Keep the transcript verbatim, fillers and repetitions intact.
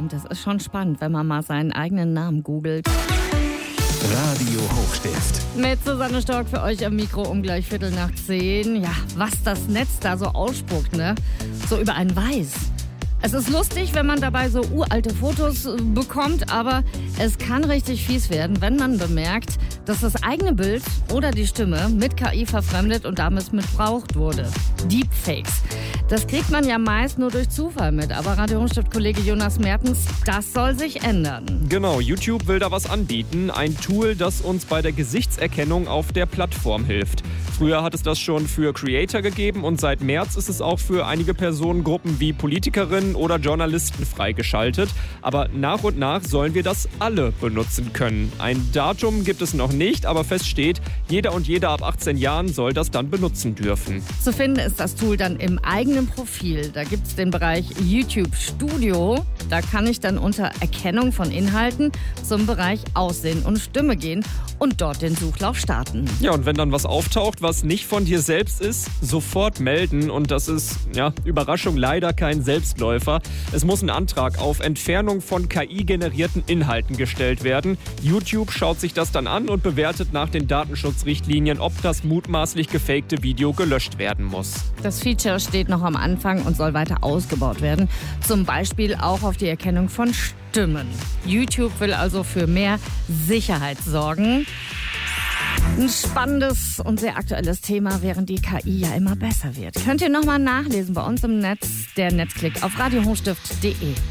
Und das ist schon spannend, wenn man mal seinen eigenen Namen googelt. Radio Hochstift. Mit Susanne Stork für euch am Mikro um gleich Viertel nach zehn. Ja, was das Netz da so ausspuckt, ne? So über einen weiß. Es ist lustig, wenn man dabei so uralte Fotos bekommt, aber es kann richtig fies werden, wenn man bemerkt, dass das eigene Bild oder die Stimme mit K I verfremdet und damit missbraucht wurde. Deepfakes. Das kriegt man ja meist nur durch Zufall mit, aber Radio Hochstift-Kollege Jonas Mertens, das soll sich ändern. Genau, YouTube will da was anbieten. Ein Tool, das uns bei der Gesichtserkennung auf der Plattform hilft. Früher hat es das schon für Creator gegeben und seit März ist es auch für einige Personengruppen wie Politikerinnen oder Journalisten freigeschaltet. Aber nach und nach sollen wir das alle benutzen können. Ein Datum gibt es noch nicht, aber fest steht, jeder und jede ab achtzehn Jahren soll das dann benutzen dürfen. Zu finden ist das Tool dann im eigenen Profil. Da gibt es den Bereich YouTube Studio. Da kann ich dann unter Erkennung von Inhalten zum Bereich Aussehen und Stimme gehen und dort den Suchlauf starten. Ja, und wenn dann was auftaucht, was nicht von dir selbst ist, sofort melden. Und das ist, ja, Überraschung, leider kein Selbstläufer. Es muss ein Antrag auf Entfernung von K I-generierten Inhalten gestellt werden. YouTube schaut sich das dann an und bewertet nach den Datenschutzrichtlinien, ob das mutmaßlich gefakte Video gelöscht werden muss. Das Feature steht noch am Anfang und soll weiter ausgebaut werden. Zum Beispiel auch auf die Erkennung von Stimmen. YouTube will also für mehr Sicherheit sorgen. Ein spannendes und sehr aktuelles Thema, während die K I ja immer besser wird. Könnt ihr nochmal nachlesen bei uns im Netz. Der Netzklick auf radio hochstift punkt de.